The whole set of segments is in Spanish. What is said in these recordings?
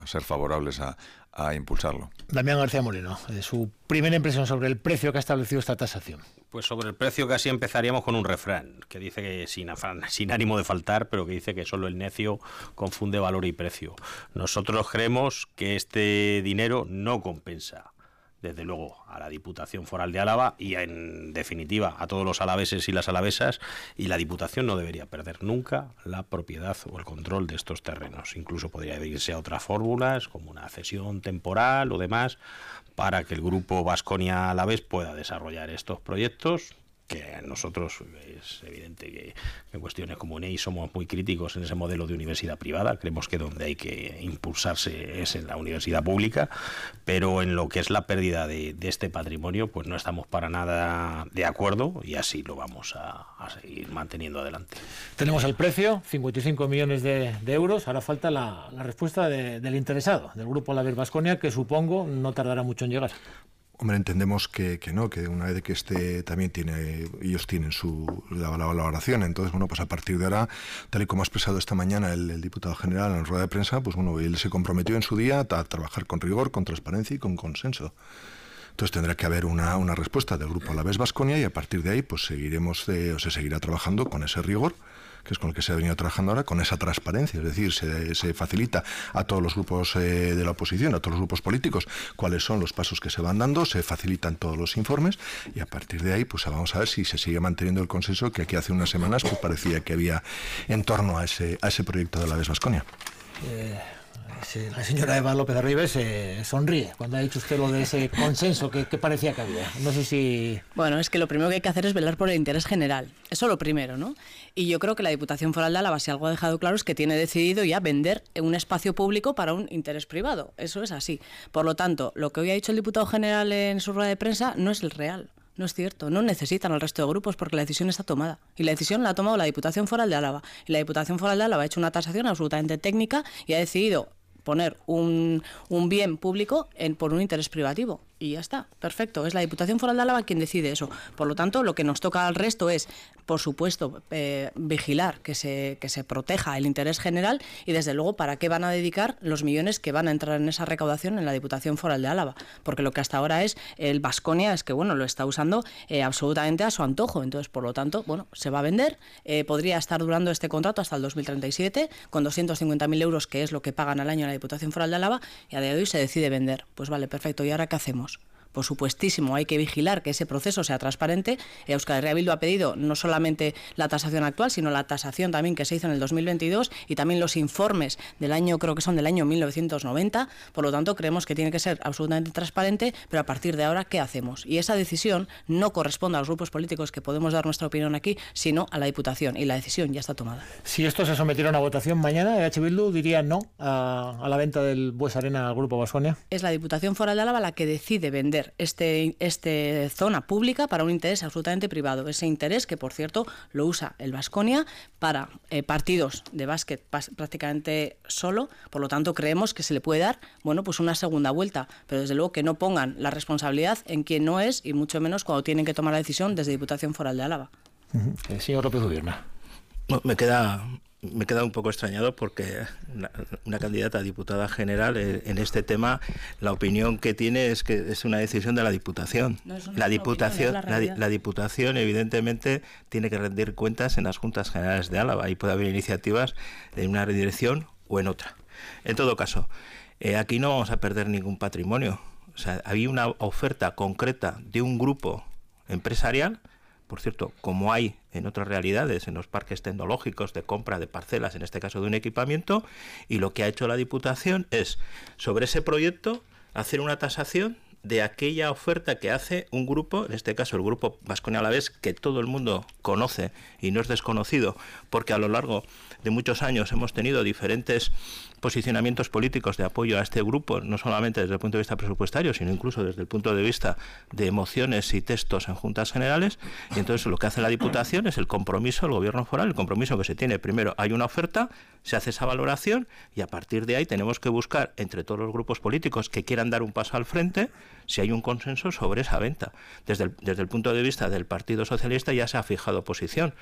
ser favorables a impulsarlo. Damián García Moreno, su primera impresión sobre el precio que ha establecido esta tasación. Pues sobre el precio casi empezaríamos con un refrán, que dice que sin ánimo de faltar, pero que dice que solo el necio confunde valor y precio. Nosotros creemos que este dinero no compensa, desde luego, a la Diputación Foral de Álava y, en definitiva, a todos los alaveses y las alavesas, y la Diputación no debería perder nunca la propiedad o el control de estos terrenos. Incluso podría irse a otras fórmulas, como una cesión temporal o demás, para que el Grupo Baskonia Alavés pueda desarrollar estos proyectos, que a nosotros es evidente que en cuestiones como UNEI somos muy críticos en ese modelo de universidad privada. Creemos que donde hay que impulsarse es en la universidad pública, pero en lo que es la pérdida de este patrimonio, pues no estamos para nada de acuerdo, y así lo vamos a seguir manteniendo adelante. Tenemos el precio, 55 millones de euros. Ahora falta la respuesta del interesado, del Grupo Alavés Baskonia, que supongo no tardará mucho en llegar. Hombre, entendemos que no, que una vez que también ellos tienen la valoración. Entonces, bueno, pues a partir de ahora, tal y como ha expresado esta mañana el diputado general en rueda de prensa, pues bueno, él se comprometió en su día a trabajar con rigor, con transparencia y con consenso. Entonces tendrá que haber una respuesta del Grupo Alavés Baskonia, y a partir de ahí pues se seguirá trabajando con ese rigor, que es con el que se ha venido trabajando ahora, con esa transparencia. Es decir, se facilita a todos los grupos de la oposición, a todos los grupos políticos, cuáles son los pasos que se van dando, se facilitan todos los informes, y a partir de ahí pues vamos a ver si se sigue manteniendo el consenso que aquí hace unas semanas pues parecía que había en torno a ese proyecto de Alavés Baskonia. La señora Eva López Arribes sonríe cuando ha dicho usted lo de ese consenso que parecía que había. No sé si... Bueno, es que lo primero que hay que hacer es velar por el interés general. Eso lo primero, ¿no? Y yo creo que la Diputación Foral de Álava, si algo ha dejado claro, es que tiene decidido ya vender un espacio público para un interés privado. Eso es así. Por lo tanto, lo que hoy ha dicho el diputado general en su rueda de prensa no es el real. No es cierto, no necesitan al resto de grupos porque la decisión está tomada. Y la decisión la ha tomado la Diputación Foral de Álava. Y la Diputación Foral de Álava ha hecho una tasación absolutamente técnica y ha decidido poner un bien público por un interés privativo. Y ya está, perfecto. Es la Diputación Foral de Álava quien decide eso. Por lo tanto, lo que nos toca al resto es, por supuesto, vigilar que se proteja el interés general, y desde luego para qué van a dedicar los millones que van a entrar en esa recaudación en la Diputación Foral de Álava. Porque lo que hasta ahora es el Baskonia es que, bueno, lo está usando absolutamente a su antojo. Entonces, por lo tanto, bueno, se va a vender. Podría estar durando este contrato hasta el 2037 con 250.000 euros, que es lo que pagan al año en la Diputación Foral de Álava, y a día de hoy se decide vender. Pues vale, perfecto. ¿Y ahora qué hacemos? Por supuestísimo, hay que vigilar que ese proceso sea transparente. Euskal Herria Bildu ha pedido no solamente la tasación actual, sino la tasación también que se hizo en el 2022, y también los informes del año, creo que son del año 1990. Por lo tanto, creemos que tiene que ser absolutamente transparente, pero a partir de ahora, ¿qué hacemos? Y esa decisión no corresponde a los grupos políticos que podemos dar nuestra opinión aquí, sino a la Diputación, y la decisión ya está tomada. Si esto se sometiera a una votación mañana, EH Bildu diría no a la venta del Bues Arena al Grupo Baskonia. Es la Diputación Foral de Álava la que decide vender este zona pública para un interés absolutamente privado. Ese interés que, por cierto, lo usa el Baskonia para partidos de básquet prácticamente solo. Por lo tanto, creemos que se le puede dar, bueno, pues una segunda vuelta, pero desde luego que no pongan la responsabilidad en quien no es, y mucho menos cuando tienen que tomar la decisión desde Diputación Foral de Álava. Señor López Gobierna. No, me queda un poco extrañado porque una candidata a diputada general en este tema, la opinión que tiene es que es una decisión de la Diputación. No, la Diputación evidentemente tiene que rendir cuentas en las Juntas Generales de Álava, y puede haber iniciativas en una dirección o en otra. En todo caso, aquí no vamos a perder ningún patrimonio. O sea, había una oferta concreta de un grupo empresarial, por cierto, como hay en otras realidades, en los parques tecnológicos de compra de parcelas, en este caso de un equipamiento, y lo que ha hecho la Diputación es, sobre ese proyecto, hacer una tasación de aquella oferta que hace un grupo, en este caso el Grupo Baskonia Alavés, que todo el mundo conoce y no es desconocido, porque a lo largo de muchos años hemos tenido diferentes posicionamientos políticos de apoyo a este grupo, no solamente desde el punto de vista presupuestario, sino incluso desde el punto de vista de mociones y textos en juntas generales. Y entonces lo que hace la Diputación es el compromiso del Gobierno foral, el compromiso que se tiene. Primero hay una oferta, se hace esa valoración, y a partir de ahí tenemos que buscar entre todos los grupos políticos que quieran dar un paso al frente si hay un consenso sobre esa venta. Desde el punto de vista del Partido Socialista ya se ha fijado posición.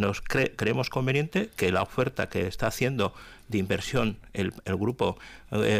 Creemos conveniente que la oferta que está haciendo de inversión el grupo